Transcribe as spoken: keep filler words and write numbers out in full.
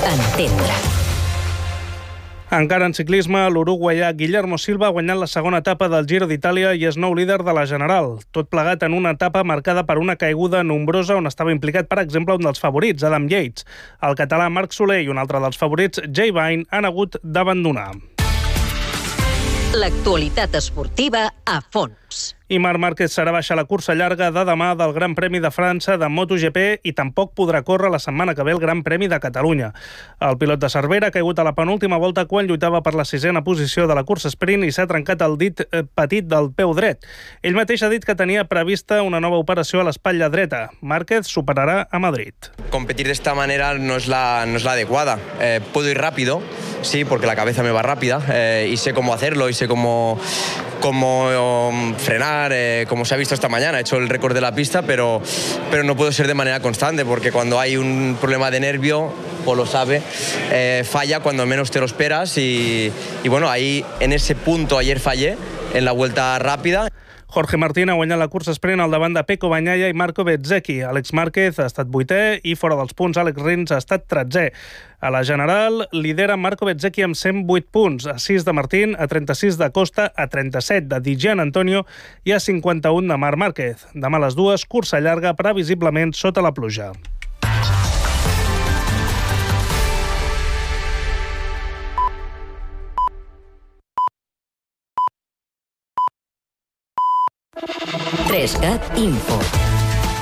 entendre. Encara en ciclisme, l'uruguaià Guillermo Silva ha guanyat la segona etapa del Giro d'Itàlia i és nou líder de la General. Tot plegat en una etapa marcada per una caiguda nombrosa on estava implicat, per exemple, un dels favorits, Adam Yates. El català Marc Soler i un altre dels favorits, Jay Vine, han hagut d'abandonar. L'actualitat esportiva a fons. I Marc Márquez serà baixa a la cursa llarga de demà del Gran Premi de França de MotoGP i tampoc podrà córrer la setmana que ve el Gran Premi de Catalunya. El pilot de Cervera ha caigut a la penúltima volta quan lluitava per la sisena posició de la cursa sprint i s'ha trencat el dit petit del peu dret. Ell mateix ha dit que tenia prevista una nova operació a l'espatlla dreta. Márquez superarà a Madrid. Competir de esta manera no es la, no es la adecuada. Eh, puedo ir rápido, sí, porque la cabeza me va rápida eh, y sé cómo hacerlo y sé cómo, cómo um, frenar. Eh, como se ha visto esta mañana, he hecho el récord de la pista, pero, pero no puedo ser de manera constante, porque cuando hay un problema de nervio, o lo sabe, eh, falla cuando menos te lo esperas y, y bueno, ahí en ese punto ayer fallé en la vuelta rápida. Jorge Martín ha guanyat la cursa sprint al davant de Pecco Bagnaia i Marco Bezzecchi. Àlex Márquez ha estat vuitè i fora dels punts Àlex Rins ha estat tretzè. A la General lidera Marco Bezzecchi amb cent vuit punts, a sis de Martín, a trenta-sis de Costa, a trenta-set de Di Gian Antonio i a cinquanta-un de Marc Márquez. Demà a les dues, cursa llarga, previsiblement sota la pluja. tres cat Info.